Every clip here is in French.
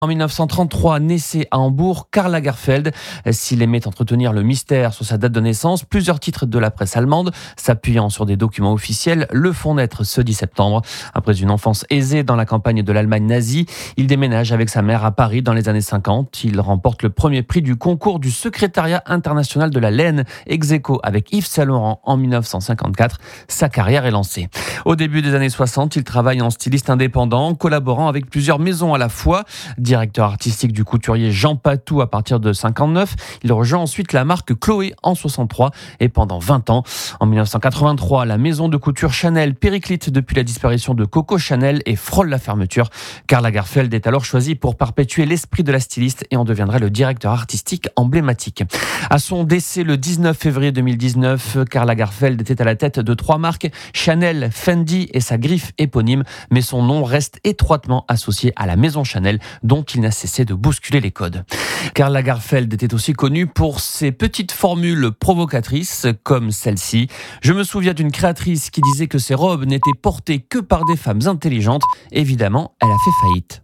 En 1933, naissait à Hambourg Karl Lagerfeld. S'il aimait entretenir le mystère sur sa date de naissance, plusieurs titres de la presse allemande, s'appuyant sur des documents officiels, le font naître ce 10 septembre. Après une enfance aisée dans la campagne de l'Allemagne nazie, il déménage avec sa mère à Paris dans les années 50. Il remporte le premier prix du concours du secrétariat international de la laine, ex aequo avec Yves Saint Laurent en 1954. Sa carrière est lancée. Au début des années 60, il travaille en styliste indépendant, collaborant avec plusieurs maisons à la fois. Directeur artistique du couturier Jean Patou à partir de 59, il rejoint ensuite la marque Chloé en 63 et pendant 20 ans. En 1983, la maison de couture Chanel périclite depuis la disparition de Coco Chanel et frôle la fermeture. Karl Lagerfeld est alors choisi pour perpétuer l'esprit de la styliste et en deviendrait le directeur artistique emblématique. À son décès le 19 février 2019, Karl Lagerfeld était à la tête de 3 marques, Chanel, Fendi et sa griffe éponyme, mais son nom reste étroitement associé à la maison Chanel, dont il n'a cessé de bousculer les codes. Karl Lagerfeld était aussi connu pour ses petites formules provocatrices, comme celle-ci. Je me souviens d'une créatrice qui disait que ses robes n'étaient portées que par des femmes intelligentes. Évidemment, elle a fait faillite.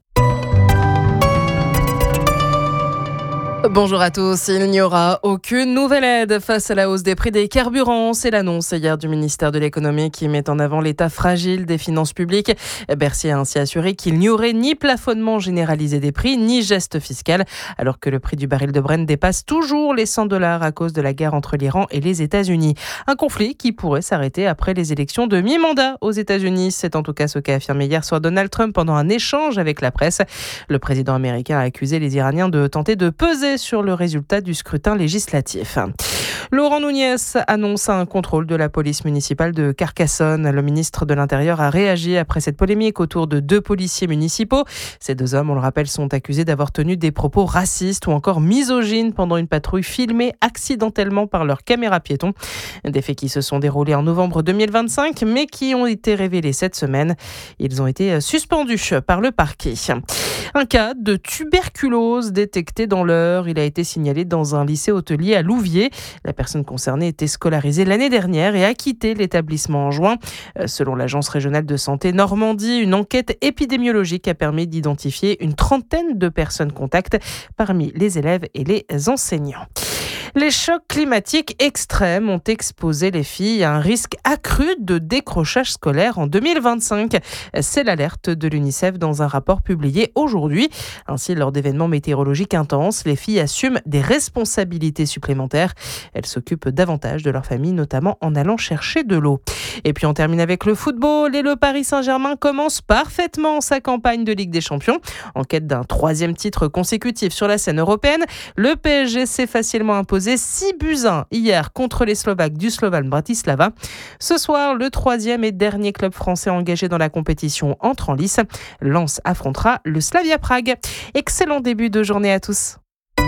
Bonjour à tous, il n'y aura aucune nouvelle aide face à la hausse des prix des carburants. C'est l'annonce hier du ministère de l'économie qui met en avant l'état fragile des finances publiques. Bercy a ainsi assuré qu'il n'y aurait ni plafonnement généralisé des prix, ni geste fiscal, alors que le prix du baril de Brent dépasse toujours les $100 à cause de la guerre entre l'Iran et les États-Unis. Un conflit qui pourrait s'arrêter après les élections de mi-mandat aux États-Unis. C'est en tout cas ce qu'a affirmé hier soir Donald Trump pendant un échange avec la presse. Le président américain a accusé les Iraniens de tenter de peser sur le résultat du scrutin législatif. Laurent Nunez annonce un contrôle de la police municipale de Carcassonne. Le ministre de l'Intérieur a réagi après cette polémique autour de 2 policiers municipaux. Ces 2 hommes, on le rappelle, sont accusés d'avoir tenu des propos racistes ou encore misogynes pendant une patrouille filmée accidentellement par leur caméra piéton. Des faits qui se sont déroulés en novembre 2025, mais qui ont été révélés cette semaine. Ils ont été suspendus par le parquet. Un cas de tuberculose détecté dans l'Eure. Il a été signalé dans un lycée hôtelier à Louviers. La personne concernée était scolarisée l'année dernière et a quitté l'établissement en juin. Selon l'Agence régionale de santé Normandie, une enquête épidémiologique a permis d'identifier une 30aine de personnes contacts parmi les élèves et les enseignants. Les chocs climatiques extrêmes ont exposé les filles à un risque accru de décrochage scolaire en 2025. C'est l'alerte de l'UNICEF dans un rapport publié aujourd'hui. Ainsi, lors d'événements météorologiques intenses, les filles assument des responsabilités supplémentaires. Elles s'occupent davantage de leur famille, notamment en allant chercher de l'eau. Et puis on termine avec le football et le Paris Saint-Germain commence parfaitement sa campagne de Ligue des Champions. En quête d'un 3e titre consécutif sur la scène européenne, le PSG s'est facilement imposé 6-1 hier contre les Slovaques du Slovan Bratislava. Ce soir, le 3e et dernier club français engagé dans la compétition entre en lice. Lens affrontera le Slavia Prague. Excellent début de journée à tous.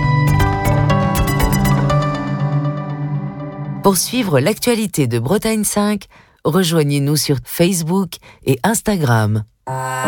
Pour suivre l'actualité de Bretagne 5, rejoignez-nous sur Facebook et Instagram.